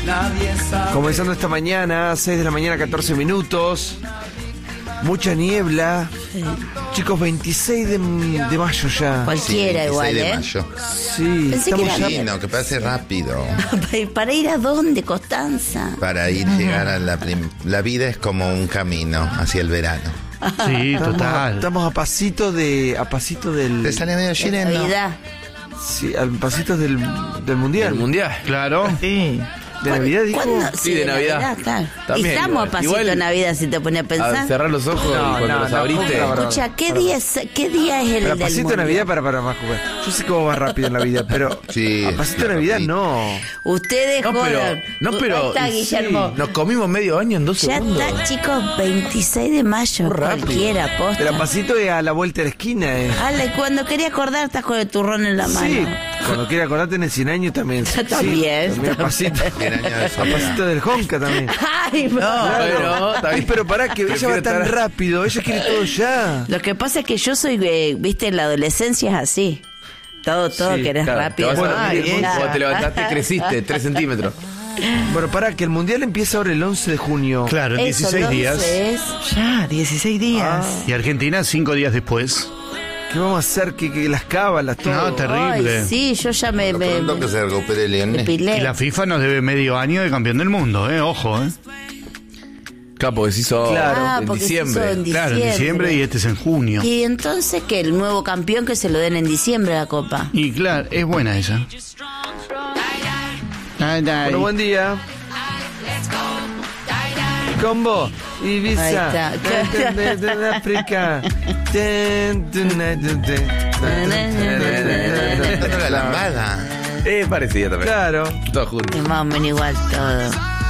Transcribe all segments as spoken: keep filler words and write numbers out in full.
Comenzando esta mañana, seis de la mañana, catorce minutos. Mucha niebla. Sí. Chicos, veintiséis de, de mayo ya. Cualquiera Sí, igual, de ¿eh? mayo. Sí, Pensé estamos que era ya. Sí, no, que pase rápido. ¿Para ir a dónde, Constanza? Para ir llegar a la prim- La vida es como un camino hacia el verano. Sí, Estamos, total. estamos a pasito de. a pasito del. Te sale medio La chileno. Navidad. Sí, al pasito del, del mundial. El mundial. Claro. Sí. De Navidad, dijo. ¿Cuándo? Sí, de Navidad. claro. También, Estamos igual. a pasito Igual- de Navidad, si te pones a A pensar. cerrar los ojos No, y cuando no, los no, abriste. no, no. Escucha, ¿qué día, es, ¿qué día es el Pero a del pasito de mundial? Navidad para, para más jugar. Yo sé cómo va rápido en la vida, pero. Sí, a pasito de la Navidad rapidito. no. Ustedes No, pero, jodan. no, pero Ahí está, sí, Guillermo. nos comimos medio año en dos Ya segundos. está, chicos, veintiséis de mayo. Muy rápido. Cualquiera, posta. Pero a pasito es a la vuelta de la esquina, eh. Ale, cuando quería acordar, estás con el turrón en la mano. Sí, cuando quiera acordarte en el cien años también. Sí, También, también a pasito. Cien años de A soledad. pasito del Honka también. Ay, no. Pero, está Ay, bien. pero pará, que ella Prefiero va tan estar- rápido. Ella quiere todo ya. Lo que pasa es que yo soy, eh, viste, en la adolescencia es así. Todo, todo Sí, querés Claro, rápido. te vas a- Ay, cuando esa. te levantaste creciste tres centímetros. Bueno, pará, que el mundial empieza ahora el once de junio. Claro, en Eso, dieciséis días. entonces, Ya, dieciséis días. Y Argentina cinco días después. ¿Qué vamos a hacer? Que, que las cábalas, todo. No, terrible. Ay, sí, yo ya me, me, Pronto me, que se recupere me Lionel. pilé. Y la FIFA nos debe medio año de campeón del mundo, ¿eh? Ojo, ¿eh? Claro, porque se hizo Claro, Ah, en porque se hizo diciembre. en Claro, en diciembre y este es en junio. Y entonces que el nuevo campeón que se lo den en diciembre la copa. Y claro, es buena esa. Ay, ay. Bueno, buen día. Combo, Ahí Ibiza, está. Ten, ten, ten, ten, África. Ten, ten, ten, ten, ten. Dando la lambada. Eh, parecía también. Claro. Todo junto. Es más o menos igual todo.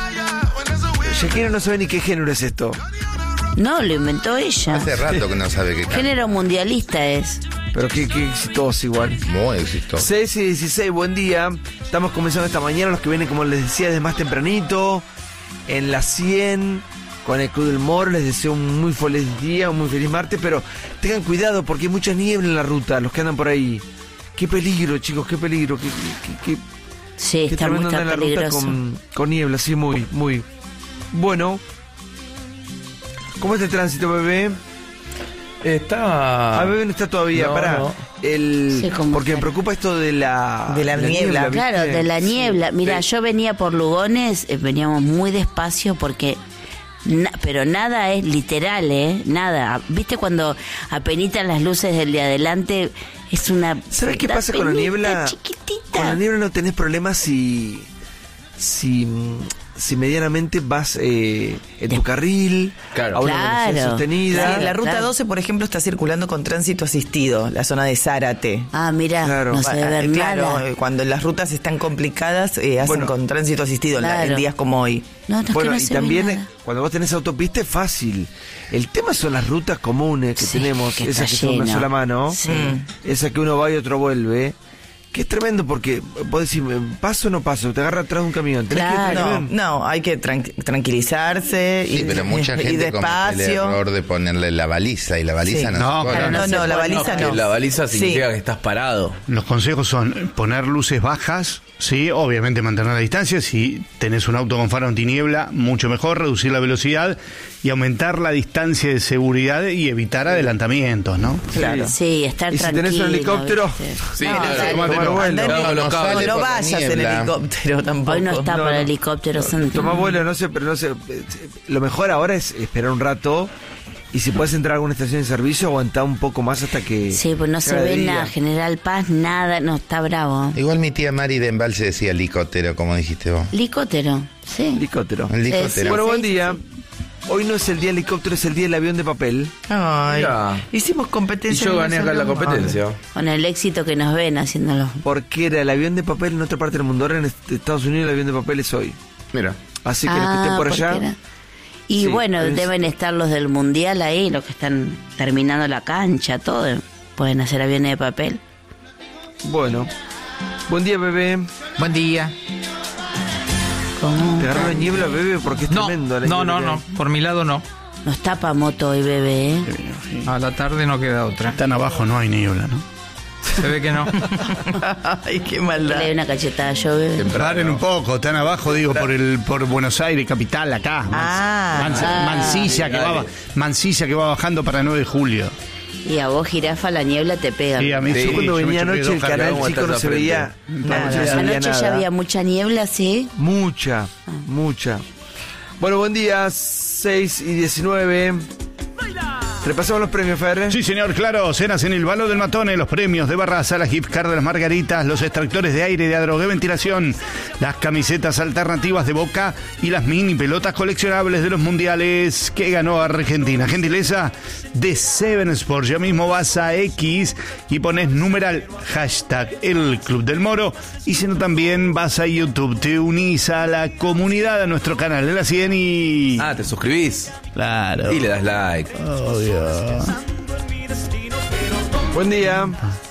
Shakira no sabe ni qué género es esto. No, lo inventó ella. Hace rato que no sabe qué canta. Género mundialista es. Pero qué, qué exitoso igual. Muy exitoso. seis y dieciséis, buen día. Estamos comenzando esta mañana, los que vienen, como les decía, desde más tempranito, en la cien, con el Club del Moro. Les deseo un muy feliz día, un muy feliz martes, pero tengan cuidado porque hay mucha niebla en la ruta, los que andan por ahí. Qué peligro, chicos, qué peligro. Qué, qué, qué, Sí, qué está muy tremendo andar está en la ruta peligroso. con, con niebla, sí, muy, muy. Bueno. ¿Cómo está el tránsito, bebé? Está. Ah, bebé no está todavía, No, pará. no. El, Sí, como porque me que- preocupa esto de la... De la niebla. ¿viste? Claro, de la Sí. niebla. Mira, Sí. yo venía por Lugones, eh, veníamos muy despacio porque... na- pero nada es literal, ¿eh? Nada. ¿Viste cuando apenitan las luces del de adelante? Es una... ¿Sabes qué una pasa con la penita niebla? chiquitita. Con la niebla no tenés problemas si... Si... Si medianamente vas eh, en tu carril, Claro. a una velocidad Claro. sostenida. Sí, la ruta claro. doce, por ejemplo, está circulando con tránsito asistido, la zona de Zárate. Ah, mira, Claro. no se ve ver Claro, nada. eh, cuando las rutas están complicadas, eh, hacen Bueno, con tránsito asistido en la- en claro. días como hoy. No, no, es que Bueno, no y se ve también eh, nada. cuando vos tenés autopista es fácil. El tema son las rutas comunes que Sí, tenemos, que esas está que son una lleno. sola mano, Sí. esa que uno va y otro vuelve, que es tremendo porque vos decís, ¿paso o no paso? Te agarra atrás de un camión. Tenés que ir Claro. atrás del No, camión. no, hay que tran- tranquilizarse Sí, y, pero mucha y gente comete el despacio. error de ponerle la baliza y la baliza Sí. no, No, se pone. claro, No, se no, la puede, baliza Que no. la baliza Sí. significa que estás parado. Los consejos son poner luces bajas, sí, obviamente mantener la distancia. Si tenés un auto con faro antiniebla, mucho mejor, reducir la velocidad y aumentar la distancia de seguridad y evitar adelantamientos, ¿no? Claro. Sí, estar Y si tranquilo. tenés un helicóptero, ¿viste? Sí, No, claro, no, tomate no, los- vuelo. claro, con los No, cables. sale No por la vayas en niebla. helicóptero tampoco. Hoy no está No, para no. helicópteros. son- toma vuelo, no sé, pero no sé. eh, Lo mejor ahora es esperar un rato y si puedes entrar a alguna estación de servicio, aguantar un poco más hasta que... Sí, pues no se sea de ve día. nada. General Paz, nada. No, está bravo. Igual mi tía Mari de Embalse decía helicóptero, como dijiste vos. Helicóptero, sí. Helicóptero. Helicóptero. Sí, Bueno, sí, buen sí, día. Hoy no es el día del helicóptero, es el día del avión de papel. Ay, Mirá. hicimos Y competencia. yo y gané no acá en la sabíamos. competencia. Con el éxito que nos ven haciéndolo. Porque era el avión de papel en otra parte del mundo. Ahora en est- Estados Unidos el avión de papel es hoy. Mira. Así que los que estén por porque allá... era- Y Sí, bueno, es- deben estar los del mundial ahí, los que están terminando la cancha, todo. Pueden hacer aviones de papel. Bueno. Buen día, bebé. Buen día. ¿Cómo? Te agarró la niebla, bebé, porque es No, tremendo. la no, niebla no, que no. hay. Por mi lado no. Nos tapa moto hoy, bebé. ¿eh? A la tarde no queda otra. Tan abajo no hay niebla, ¿no? Se ve que no. Ay, qué Le maldad. doy una cachetada a Jove. Paren un poco, están abajo, digo, por el por Buenos Aires, capital, acá. Mans- Ah. Mans- Ah. Mansilla, que va, Mansilla que va bajando para nueve de julio. Y a vos, jirafa, la niebla te pega. Sí, a mí Sí, Yo cuando yo me venía chupé anoche dos el cargas. canal ¿Cómo chico estás no a se frente? veía nada, no se veía Anoche ya nada. había mucha niebla, sí. Mucha, mucha. Bueno, buen día, seis y diecinueve. Repasamos los premios, Ferre. Sí, señor, claro. Cenas en el Balo del Matone, los premios de Barraza, la gift card de las Margaritas, los extractores de aire de Adrogué Ventilación, las camisetas alternativas de Boca y las mini pelotas coleccionables de los mundiales que ganó Argentina. Gentileza de Seven Sports. Ya mismo vas a X y pones numeral hashtag el Club del Moro. Y si no, también vas a YouTube, te unís a la comunidad, a nuestro canal de la cien y... Ah, te suscribís Claro. y le das like. Obvio. Buen día.